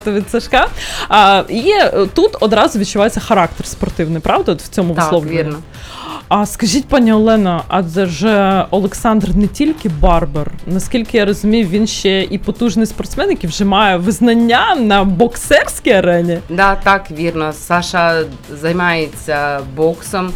від Сашка. І тут одразу відчувається характер спортивний, правда? От в цьому висловлюванні? Так, вірно. А скажіть, пані Олена, адже Олександр не тільки барбер, наскільки я розумію, він ще і потужний спортсмен, який вже має визнання на боксерській арені. Да, так, вірно. Саша займається боксом.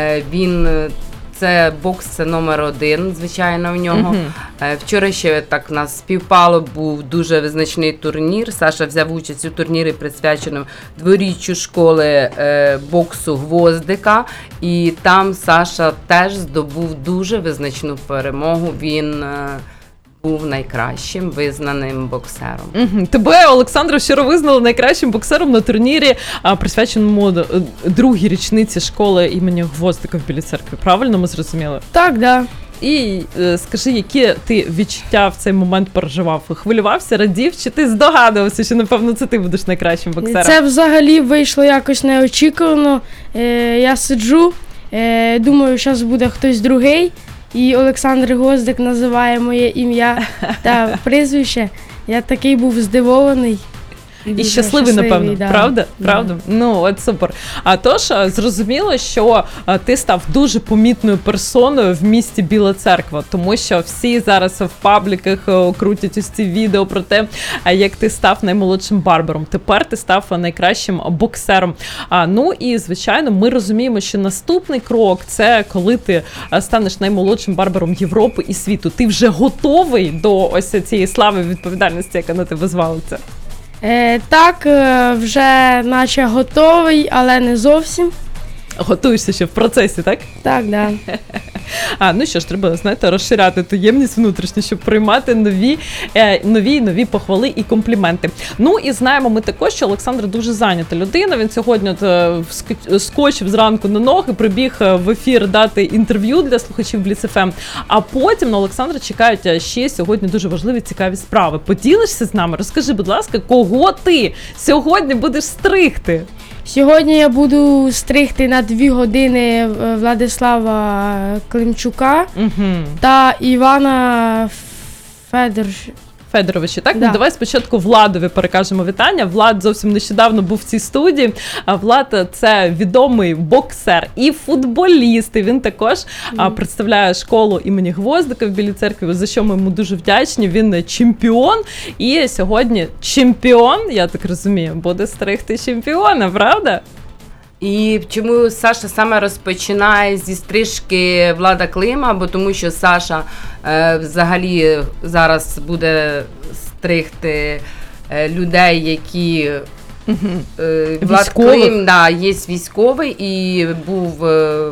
Бокс це номер один, звичайно, в нього. Вчора ще так у нас співпало, був дуже визначний турнір. Саша взяв участь у турнірі, присвяченому дворіччю школи боксу «Гвоздика». І там Саша теж здобув дуже визначну перемогу. Він був найкращим визнаним боксером. Тебе, Олександра, вчора визнали найкращим боксером на турнірі, присвяченому другій річниці школи імені Гвоздика в Білій Церкві. Правильно ми зрозуміли? Так, да. І скажи, які ти відчуття в цей момент переживав? Хвилювався, радів, чи ти здогадувався, що, напевно, це ти будеш найкращим боксером? Це взагалі вийшло якось неочікувано. Я сиджу, думаю, зараз буде хтось другий. І Олександр Гвоздик називає моє ім'я та прізвище. Я такий був здивований. І щасливий, напевно, да. Правда? Да. Правда? Ну, от супер. Тож, зрозуміло, що ти став дуже помітною персоною в місті Біла Церква, тому що всі зараз в пабліках крутять ось ці відео про те, як ти став наймолодшим барбером. Тепер ти став найкращим боксером. Ну і, звичайно, ми розуміємо, що наступний крок – це коли ти станеш наймолодшим барбером Європи і світу. Ти вже готовий до ось цієї слави і відповідальності, яка на тебе звалиться? Так, вже наче готовий, але не зовсім. Готуєшся ще в процесі, так? Так, да. Ну що ж, треба, знаєте, розширяти таємність внутрішню, щоб приймати нові похвали і компліменти. Ну і знаємо ми також, що Олександр дуже зайнята людина. Він сьогодні скочив зранку на ноги, прибіг в ефір дати інтерв'ю для слухачів Бліц ФМ. А потім на Олександра чекають ще сьогодні дуже важливі, цікаві справи. Поділишся з нами? Розкажи, будь ласка, кого ти сьогодні будеш стригти? Сьогодні я буду стригти на 2 години Владислава Климчука та Івана Федоровича, так? Да. Ну, давай спочатку Владові перекажемо вітання. Влад зовсім нещодавно був в цій студії. Влад – це відомий боксер і футболіст. І він також представляє школу імені Гвоздика в Білій Церкві, за що ми йому дуже вдячні. Він чемпіон. І сьогодні чемпіон, я так розумію, буде стригти чемпіона, правда? І чому Саша саме розпочинає зі стрижки Влада Клима, бо тому що Саша взагалі зараз буде стригти людей, які Влад Клим, є військовий і був...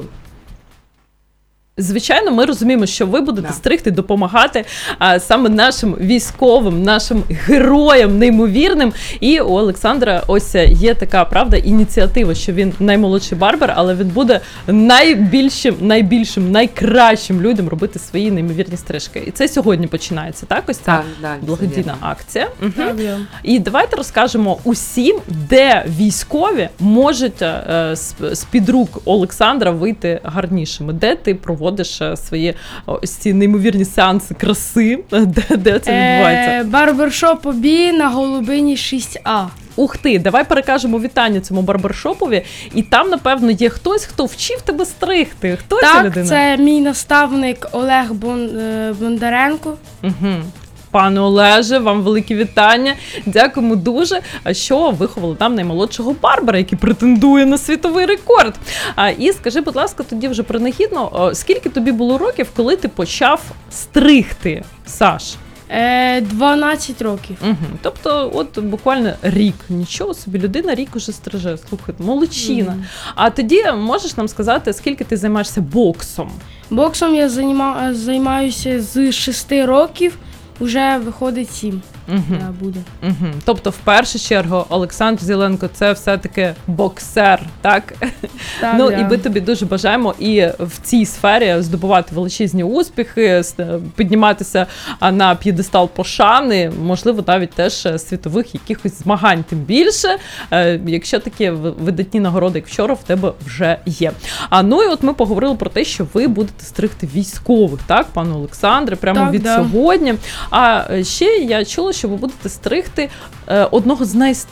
Звичайно, ми розуміємо, що ви будете стригти, допомагати саме нашим військовим, нашим героям неймовірним. І у Олександра ось є така, правда, ініціатива, що він наймолодший барбер, але він буде найбільшим, найкращим людям робити свої неймовірні стрижки. І це сьогодні починається, так? Ось ця благодійна акція. Так, І давайте розкажемо усім, де військові можуть з-під рук Олександра вийти гарнішими. Де ти проводиш свої ось ці неймовірні сеанси краси, де це відбувається? Барбершоп Обі на Голубині 6А. Ух ти, давай перекажемо вітання цьому барбершопові. І там, напевно, є хтось, хто вчив тебе стригти. Хто ця людина? Так, це мій наставник Олег Бондаренко. Пане Олеже, вам велике вітання. Дякуємо дуже, що виховали там наймолодшого барбера, який претендує на світовий рекорд. І скажи, будь ласка, тоді вже принагідно, скільки тобі було років, коли ти почав стригти, Саш? 12 років. Тобто, от буквально рік. Нічого собі, людина рік уже стриже. Слухай, молодчина. А тоді можеш нам сказати, скільки ти займаєшся боксом? Боксом я займаюся з 6 років. Уже виходить 7. Буде. Тобто, в першу чергу, Олександр Зеленко – це все-таки боксер, так? Так, і ми тобі дуже бажаємо і в цій сфері здобувати величезні успіхи, підніматися на п'єдестал пошани, можливо, навіть теж світових якихось змагань. Тим більше, якщо такі видатні нагороди, як вчора, в тебе вже є. Ну і от ми поговорили про те, що ви будете стригти військових, так, пане Олександре, прямо від сьогодні. А ще я чула, що що ви будете стригти одного з